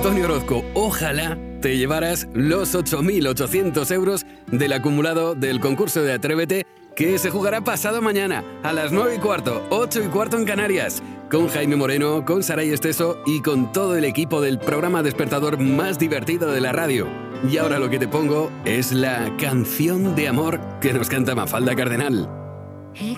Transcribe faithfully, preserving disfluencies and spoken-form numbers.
Antonio Orozco, ojalá te llevaras los ocho mil ochocientos euros del acumulado del concurso de Atrévete, que se jugará pasado mañana a las nueve y cuarto, ocho y cuarto en Canarias, con Jaime Moreno, con Saray Esteso y con todo el equipo del programa despertador más divertido de la radio. Y ahora lo que te pongo es la canción de amor que nos canta Mafalda Cardenal.